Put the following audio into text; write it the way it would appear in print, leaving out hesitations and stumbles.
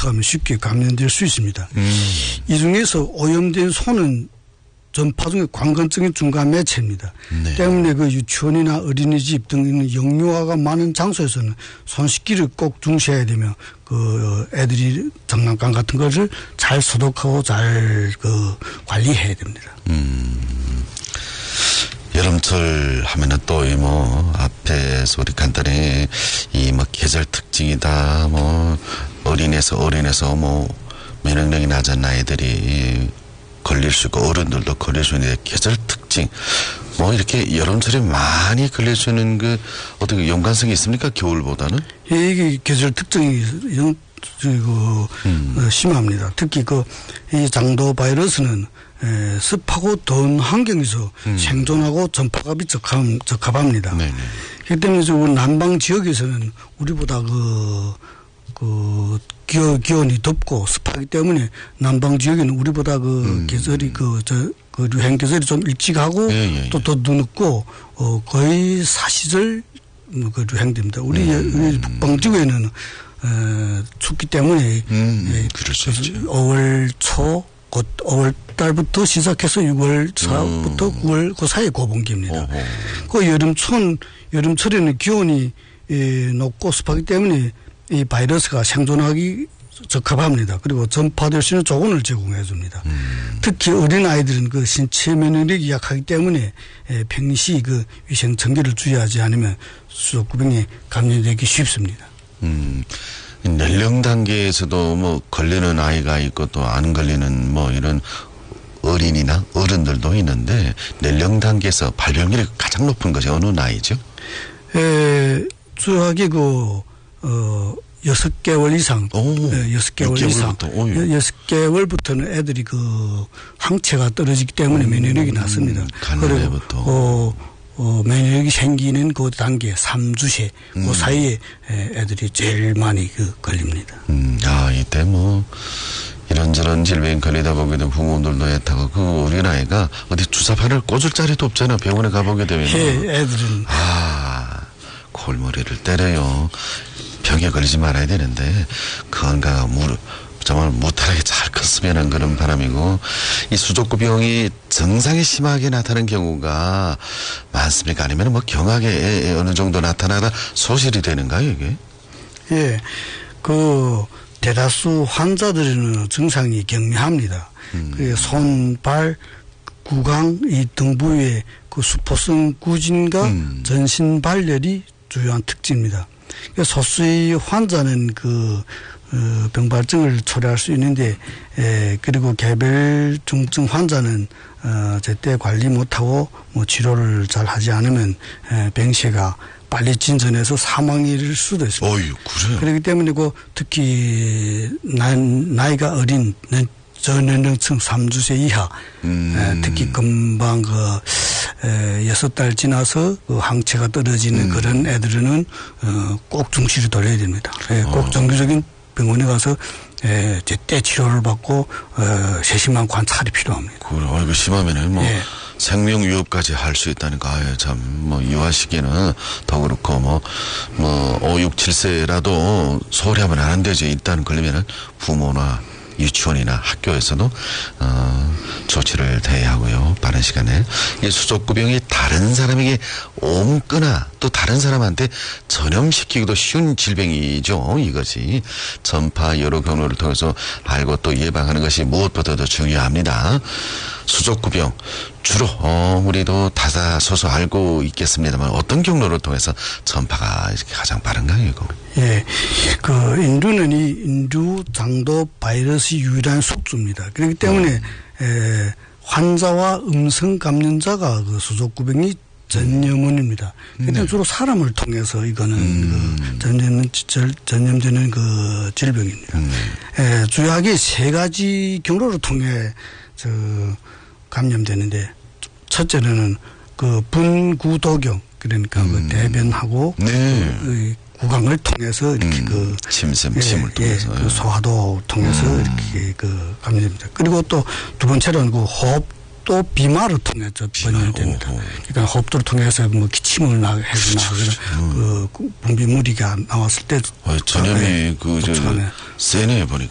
접촉하면 쉽게 감염될 수 있습니다. 이 중에서 오염된 손은 전파 중에 관건적인 중간 매체입니다. 네. 때문에 그 유치원이나 어린이집 등 있는 영유아가 많은 장소에서는 손 씻기를 꼭 중시해야 되며 그 애들이 장난감 같은 것을 잘 소독하고 잘 그 관리해야 됩니다. 여름철 하면은 또 이 뭐 앞에서 우리 간단히 이 뭐 계절 특징이다 뭐 어린에서 뭐 면역력이 낮은 아이들이 걸릴 수 있고 어른들도 걸릴 수 있는데 계절 특징 뭐 이렇게 여름철에 많이 걸릴 수 있는 그 어떻게 연관성이 있습니까? 겨울보다는? 예, 이게 계절 특징이 심합니다. 특히 이 장도 바이러스는 습하고 더운 환경에서 생존하고 전파갑이 적합합니다. 네네. 그렇기 때문에 남방 지역에서는 우리보다 기온이 덥고 습하기 때문에 남방 지역에는 우리보다 계절이 유행 계절이 좀 일찍 하고 또 더 늦고 거의 사시절 유행됩니다. 우리 북방 지구에는 춥기 때문에 그럴 수 있죠. 5월 초 곧 5월 달부터 시작해서 6월 초부터 9월 그 사이에 고분기입니다. 그 여름철에는 기온이 높고 습하기 때문에 이 바이러스가 생존하기 적합합니다. 그리고 전파될 수 있는 조건을 제공해 줍니다. 특히 어린 아이들은 그 신체 면역력이 약하기 때문에 평시 위생 청결을 주의하지 않으면 수족구병에 감염되기 쉽습니다. 연령 단계에서도 뭐 걸리는 아이가 있고 또 안 걸리는 뭐 이런 어린이나 어른들도 있는데 연령 단계에서 발병률이 가장 높은 것이 어느 나이죠? 주하게 6개월 이상, 6개월 이상, 6개월부터는 애들이 항체가 떨어지기 때문에 면역력이 낮습니다. 그리고 면역력이 생기는 그 단계 3주세 그 사이에 애들이 제일 많이 걸립니다. 이때 뭐 이런저런 질병 걸리다 보게 되면 부모들도 애타고 그 어린아이가 어디 주사바늘 꽂을 자리도 없잖아. 병원에 가보게 되면. 애들은. 골머리를 때려요. 병에 걸리지 말아야 되는데 건강한 정말 무탈하게 잘 컸으면 하는 그런 바람이고 이 수족구병이 증상이 심하게 나타나는 경우가 많습니까? 아니면 뭐 경하게 어느 정도 나타나다 소실이 되는가요, 이게? 예. 대다수 환자들은 증상이 경미합니다. 손, 발, 구강, 이 등 부위에 수포성 구진과 전신 발열이 주요한 특징입니다. 소수의 환자는 병발증을 초래할 수 있는데, 그리고 개별 중증 환자는 제때 관리 못하고 치료를 잘 하지 않으면 병세가 빨리 진전해서 사망이 이를 수도 있습니다. 그래요? 그렇기 때문에 특히 나이가 어린 저연령층 3주세 이하, 특히 금방 6달 지나서 항체가 떨어지는 그런 애들은 꼭 중시를 돌려야 됩니다. 꼭 정기적인 병원에 가서 제때 치료를 받고 세심한 관찰이 필요합니다. 이거 심하면은 생명 위협까지 할 수 있다니까 이화 시기는 더 그렇고 5, 6, 7세라도 소홀히 하면 안 되죠. 일단 걸리면은 부모나 유치원이나 학교에서도 조치를 대해야 하고요. 빠른 시간에 이 수족구병이 다른 사람에게 옮거나 또 다른 사람한테 전염시키기도 쉬운 질병이죠. 이것이 전파 여러 경로를 통해서 알고 또 예방하는 것이 무엇보다도 중요합니다. 수족구병 주로 우리도 다사소소 알고 있겠습니다만 어떤 경로를 통해서 전파가 이렇게 가장 빠른가요, 이거? 예, 인두는 인두 장도 바이러스 유일한 숙주입니다. 그렇기 때문에 환자와 음성 감염자가 수족구병이 전염원입니다. 그때 주로 사람을 통해서 이거는 전염되는 질병입니다. 주요하게 세 가지 경로를 통해 감염되는데, 첫째는 분구도경, 그러니까 대변하고 구강을 통해서 이렇게 침을 통해서 소화도 통해서 이렇게 감염됩니다. 그리고 또 두 번째로는 호흡도 비말을 통해서 전염됩니다. 그러니까 호흡도를 통해서 기침을 나거나 분비물이가 나왔을 때 전염이 세네 보니까.